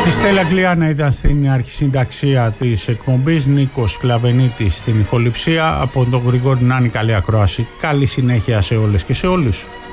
Η Στέλλα Γκλιάνα ήταν στην αρχισυνταξία της εκπομπής, Νίκος Κλαβενίτης στην ηχοληψία, από τον Γρηγόρη Νάνη καλή ακρόαση. Καλή συνέχεια σε όλες και σε όλους.